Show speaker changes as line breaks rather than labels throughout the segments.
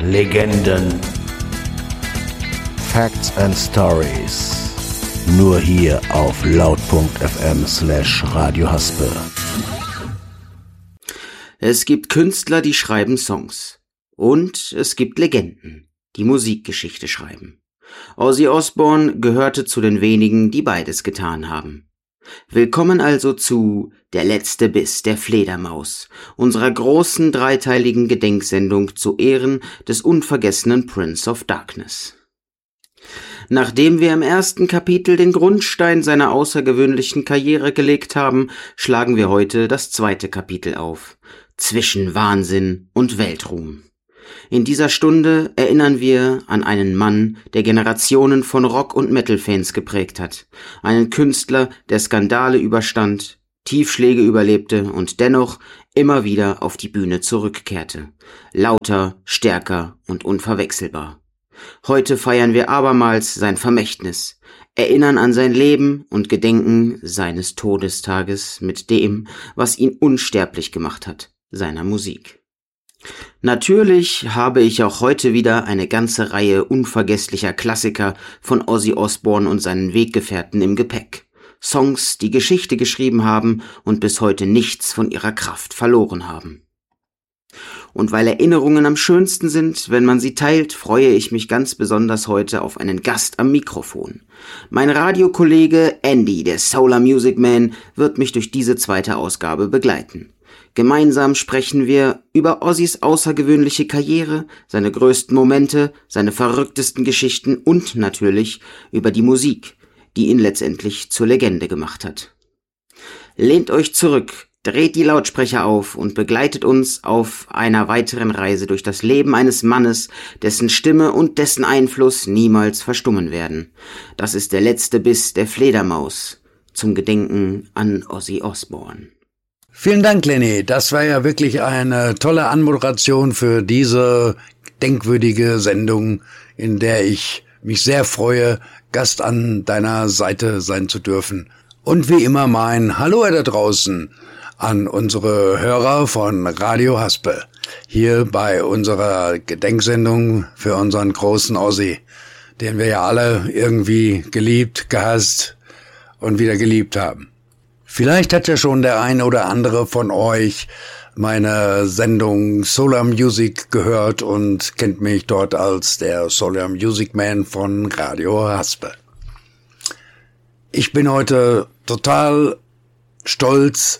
Legenden. Facts and Stories. Nur hier auf laut.fm/Radio Haspe.
Es gibt Künstler, die schreiben Songs. Und es gibt Legenden, die Musikgeschichte schreiben. Ozzy Osbourne gehörte zu den wenigen, die beides getan haben. Willkommen also zu Der letzte Biss der Fledermaus, unserer großen dreiteiligen Gedenksendung zu Ehren des unvergessenen Prince of Darkness. Nachdem wir im ersten Kapitel den Grundstein seiner außergewöhnlichen Karriere gelegt haben, schlagen wir heute das zweite Kapitel auf, zwischen Wahnsinn und Weltruhm. In dieser Stunde erinnern wir an einen Mann, der Generationen von Rock- und Metal-Fans geprägt hat, einen Künstler, der Skandale überstand, Tiefschläge überlebte und dennoch immer wieder auf die Bühne zurückkehrte, lauter, stärker und unverwechselbar. Heute feiern wir abermals sein Vermächtnis, erinnern an sein Leben und gedenken seines Todestages mit dem, was ihn unsterblich gemacht hat, seiner Musik. Natürlich habe ich auch heute wieder eine ganze Reihe unvergesslicher Klassiker von Ozzy Osbourne und seinen Weggefährten im Gepäck. Songs, die Geschichte geschrieben haben und bis heute nichts von ihrer Kraft verloren haben. Und weil Erinnerungen am schönsten sind, wenn man sie teilt, freue ich mich ganz besonders heute auf einen Gast am Mikrofon. Mein Radiokollege Andy, der Solar Music Man, wird mich durch diese zweite Ausgabe begleiten. Gemeinsam sprechen wir über Ozzys außergewöhnliche Karriere, seine größten Momente, seine verrücktesten Geschichten und natürlich über die Musik, die ihn letztendlich zur Legende gemacht hat. Lehnt euch zurück, dreht die Lautsprecher auf und begleitet uns auf einer weiteren Reise durch das Leben eines Mannes, dessen Stimme und dessen Einfluss niemals verstummen werden. Das ist der letzte Biss der Fledermaus zum Gedenken an Ozzy Osbourne.
Vielen Dank, Lenny. Das war ja wirklich eine tolle Anmoderation für diese denkwürdige Sendung, in der ich mich sehr freue, Gast an deiner Seite sein zu dürfen. Und wie immer mein Hallo da draußen an unsere Hörer von Radio Haspe, hier bei unserer Gedenksendung für unseren großen Ozzy, den wir ja alle irgendwie geliebt, gehasst und wieder geliebt haben. Vielleicht hat ja schon der ein oder andere von euch meine Sendung Solar Music gehört und kennt mich dort als der Solar Music Man von Radio Haspe. Ich bin heute total stolz,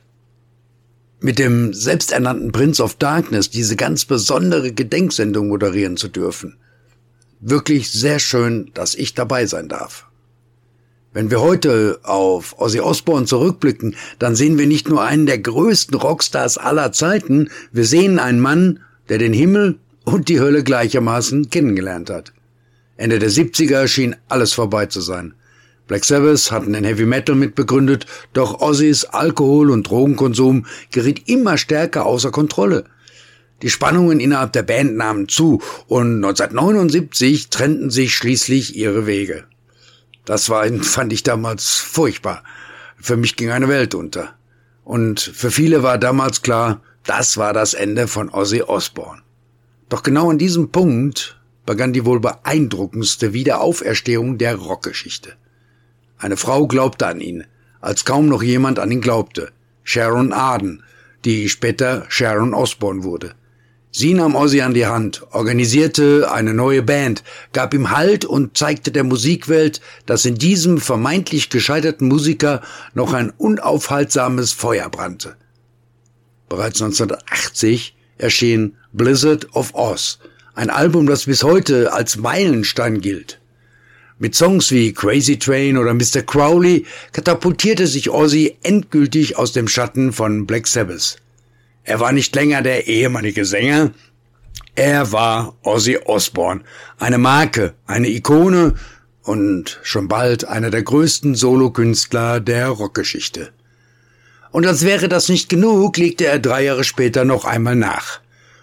mit dem selbsternannten Prince of Darkness diese ganz besondere Gedenksendung moderieren zu dürfen. Wirklich sehr schön, dass ich dabei sein darf. Wenn wir heute auf Ozzy Osbourne zurückblicken, dann sehen wir nicht nur einen der größten Rockstars aller Zeiten, wir sehen einen Mann, der den Himmel und die Hölle gleichermaßen kennengelernt hat. Ende der 70er schien alles vorbei zu sein. Black Sabbath hatten den Heavy Metal mitbegründet, doch Ozzys Alkohol- und Drogenkonsum geriet immer stärker außer Kontrolle. Die Spannungen innerhalb der Band nahmen zu und 1979 trennten sich schließlich ihre Wege. Das fand ich damals furchtbar. Für mich ging eine Welt unter. Und für viele war damals klar, das war das Ende von Ozzy Osbourne. Doch genau an diesem Punkt begann die wohl beeindruckendste Wiederauferstehung der Rockgeschichte. Eine Frau glaubte an ihn, als kaum noch jemand an ihn glaubte. Sharon Arden, die später Sharon Osbourne wurde. Sie nahm Ozzy an die Hand, organisierte eine neue Band, gab ihm Halt und zeigte der Musikwelt, dass in diesem vermeintlich gescheiterten Musiker noch ein unaufhaltsames Feuer brannte. Bereits 1980 erschien Blizzard of Oz, ein Album, das bis heute als Meilenstein gilt. Mit Songs wie Crazy Train oder Mr. Crowley katapultierte sich Ozzy endgültig aus dem Schatten von Black Sabbath. Er war nicht länger der ehemalige Sänger, er war Ozzy Osbourne, eine Marke, eine Ikone und schon bald einer der größten Solokünstler der Rockgeschichte. Und als wäre das nicht genug, legte er 3 Jahre später noch einmal nach.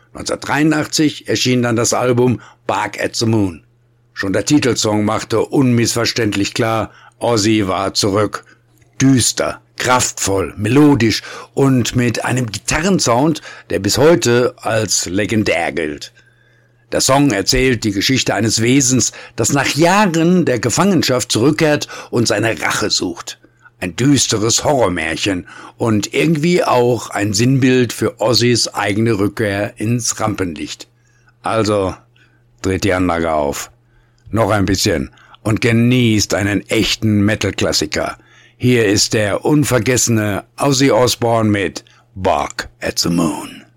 1983 erschien dann das Album Bark at the Moon. Schon der Titelsong machte unmissverständlich klar, Ozzy war zurück. Düster, kraftvoll, melodisch und mit einem Gitarrensound, der bis heute als legendär gilt. Der Song erzählt die Geschichte eines Wesens, das nach Jahren der Gefangenschaft zurückkehrt und seine Rache sucht. Ein düsteres Horrormärchen und irgendwie auch ein Sinnbild für Ozzys eigene Rückkehr ins Rampenlicht. Also, dreht die Anlage auf. Noch ein bisschen und genießt einen echten Metal-Klassiker. Hier ist der unvergessene Ozzy Osbourne mit Bark at the Moon.